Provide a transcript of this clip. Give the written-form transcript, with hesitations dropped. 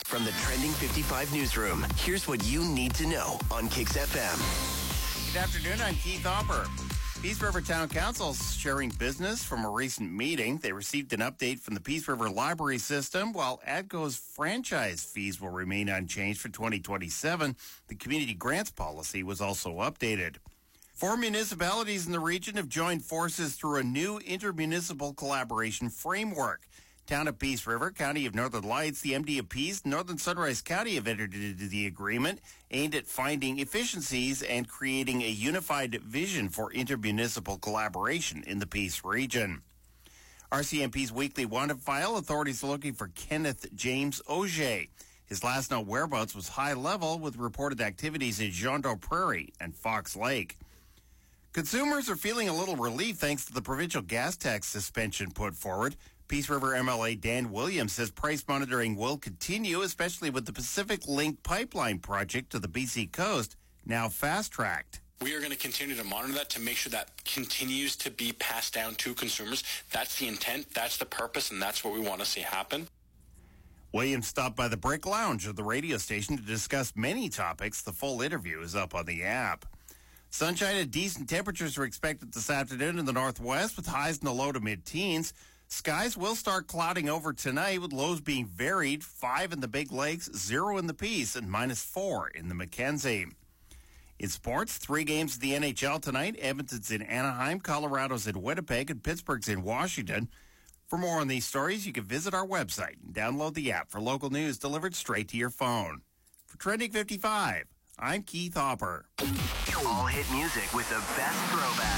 From the Trending 55 newsroom, here's what you need to know on Kicks FM. Good afternoon, I'm Keith Hopper. Peace River Town Council is sharing business from a recent meeting. They received an update from the Peace River Library System. While ATCO's franchise fees will remain unchanged for 2027, the community grants policy was also updated. 4 municipalities in the region have joined forces through a new intermunicipal collaboration framework. Town of Peace River, County of Northern Lights, the MDPs, Northern Sunrise County have entered into the agreement aimed at finding efficiencies and creating a unified vision for intermunicipal collaboration in the Peace region. RCMP's weekly wanted file, authorities are looking for Kenneth James Auger. His last known whereabouts was high level with reported activities in Jondeau Prairie and Fox Lake. Consumers are feeling a little relief thanks to the provincial gas tax suspension put forward. Peace River MLA Dan Williams says price monitoring will continue, especially with the Pacific Link pipeline project to the BC coast now fast-tracked. We are going to continue to monitor that to make sure that continues to be passed down to consumers. That's the intent, that's the purpose, and that's what we want to see happen. Williams stopped by the Brick Lounge of the radio station to discuss many topics. The full interview is up on the app. Sunshine and decent temperatures are expected this afternoon in the northwest with highs in the low to mid-teens. Skies will start clouding over tonight with lows being varied, 5 in the Big Lakes, 0 in the Peace, and -4 in the Mackenzie. In sports, 3 games of the NHL tonight. Edmonton's in Anaheim, Colorado's in Winnipeg, and Pittsburgh's in Washington. For more on these stories, you can visit our website and download the app for local news delivered straight to your phone. For Trending 55, I'm Keith Hopper. All hit music with the best throwback.